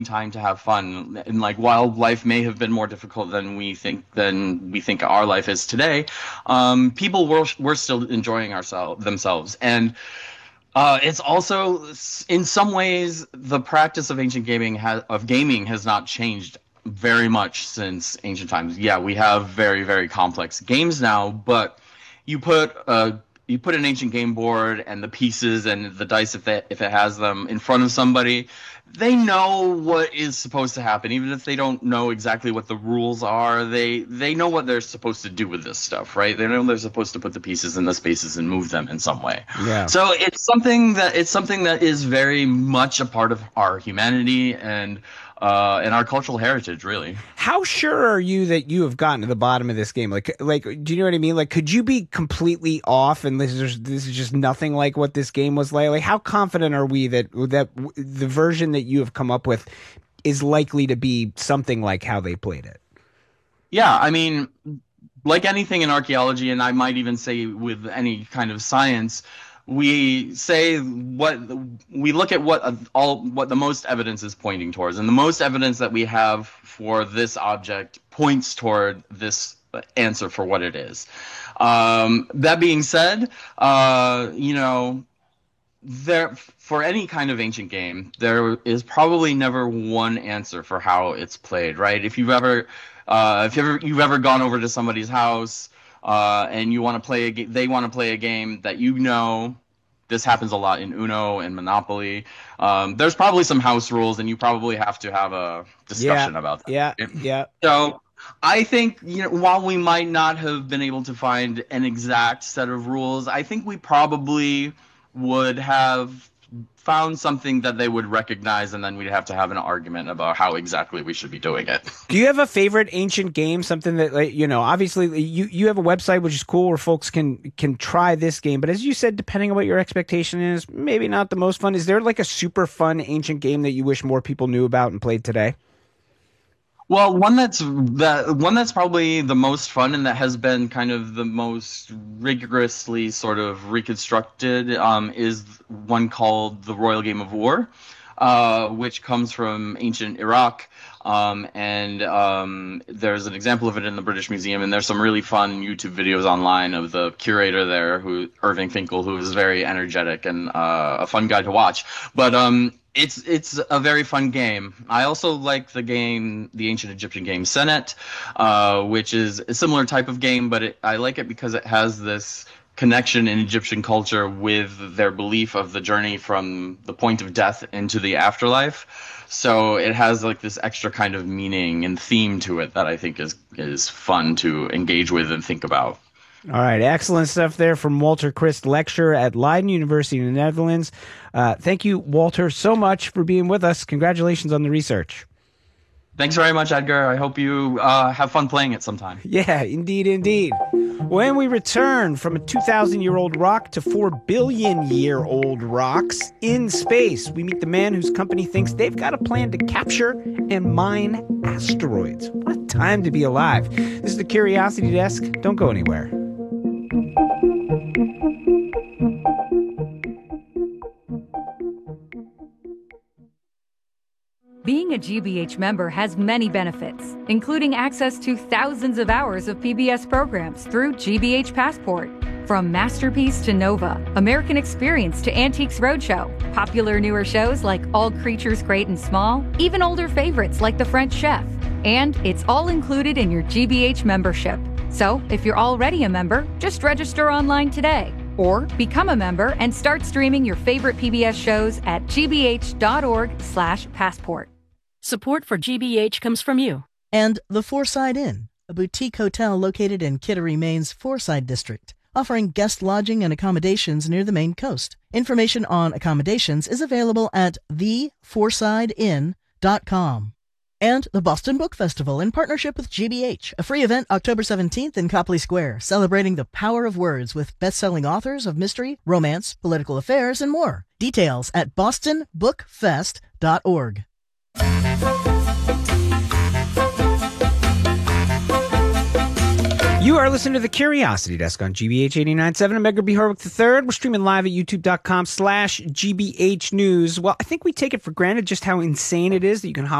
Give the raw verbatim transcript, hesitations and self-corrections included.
time to have fun. And like, while life may have been more difficult than we think than we think our life is today, um, people were were still enjoying ourselves themselves. And uh, it's also, in some ways, the practice of ancient gaming has of gaming has not changed very much since ancient times. Yeah, we have very, very complex games now, but you put a you put an ancient game board and the pieces and the dice, if it, if it has them, in front of somebody, they know what is supposed to happen. Even if they don't know exactly what the rules are, they they know what they're supposed to do with this stuff, right? They know they're supposed to put the pieces in the spaces and move them in some way. Yeah. So it's something that it's something that is very much a part of our humanity and uh, and our cultural heritage, really. How sure are you that you have gotten to the bottom of this game? Like, like, do you know what I mean? Like, could you be completely off and this is this is just nothing like what this game was like? Like, how confident are we that that the version that you have come up with is likely to be something like how they played it? Yeah, I mean, like anything in archaeology, and I might even say with any kind of science, we say what we look at what all what the most evidence is pointing towards, and the most evidence that we have for this object points toward this answer for what it is. Um, that being said, uh, you know, there for any kind of ancient game, there is probably never one answer for how it's played, right? If you've ever uh, if you've ever, you've ever gone over to somebody's house uh, and you want to play a ga- they want to play a game that you know. This happens a lot in Uno and Monopoly. Um, there's probably some house rules, and you probably have to have a discussion yeah, about that. Yeah, yeah. So I think, you know, while we might not have been able to find an exact set of rules, I think we probably would have found something that they would recognize, and then we'd have to have an argument about how exactly we should be doing it. Do you have a favorite ancient game? Something that, like, you know, obviously you, you have a website, which is cool, where folks can can try this game. But as you said, depending on what your expectation is, maybe not the most fun. Is there like a super fun ancient game that you wish more people knew about and played today? Well, one that's that one that's probably the most fun and that has been kind of the most rigorously sort of reconstructed um, is one called the Royal Game of War, uh, which comes from ancient Iraq. Um, and um, there's an example of it in the British Museum, and there's some really fun YouTube videos online of the curator there, who Irving Finkel, who is very energetic and uh, a fun guy to watch. But um, it's it's a very fun game. I also like the game, the ancient Egyptian game Senet, uh, which is a similar type of game, but it, I like it because it has this connection in Egyptian culture with their belief of the journey from the point of death into the afterlife. So it has like this extra kind of meaning and theme to it that I think is is fun to engage with and think about. All right, excellent stuff there from Walter Christ, lecturer at Leiden University in the Netherlands. Uh, thank you, Walter, so much for being with us. Congratulations on the research. Thanks very much, Edgar. I hope you uh, have fun playing it sometime. Yeah, indeed, indeed. When we return from a two thousand year old rock to four billion year old rocks in space, we meet the man whose company thinks they've got a plan to capture and mine asteroids. What a time to be alive. This is the Curiosity Desk. Don't go anywhere. Being a G B H member has many benefits, including access to thousands of hours of P B S programs through G B H Passport. From Masterpiece to Nova, American Experience to Antiques Roadshow, popular newer shows like All Creatures Great and Small, even older favorites like The French Chef. And it's all included in your G B H membership. So if you're already a member, just register online today. Or become a member and start streaming your favorite P B S shows at gbh.org slash passport. Support for G B H comes from you. And the Fourside Inn, a boutique hotel located in Kittery, Maine's Fourside District, offering guest lodging and accommodations near the Maine coast. Information on accommodations is available at the fourside inn dot com. And the Boston Book Festival in partnership with G B H, a free event October seventeenth in Copley Square, celebrating the power of words with best-selling authors of mystery, romance, political affairs, and more. Details at boston book fest dot org. You are listening to the Curiosity Desk on G B H eighty-nine point seven. I'm Edgar B. Horwick the third. We're streaming live at youtube.com slash GBH News. Well, I think we take it for granted just how insane it is that you can hop